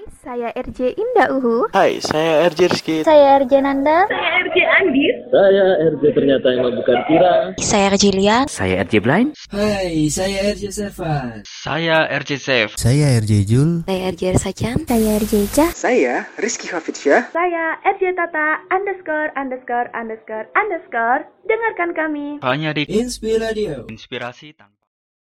Saya RJ Indah Uhu. Hai, saya RJ Rizky. Saya RJ Nanda. Saya RJ Andis. Saya RJ ternyata yang bukan Kira. Saya RJ Lia. Saya RJ Blind. Hai, saya RJ Sevan. Saya RJ Safe. Saya RJ Jul. Saya RJ Sacan. Saya RJ Cah. Saya Rizky Hafidsyah. Saya RJ Tata ______. Dengarkan kami Hanya di Inspiradio. Inspirasi tanpa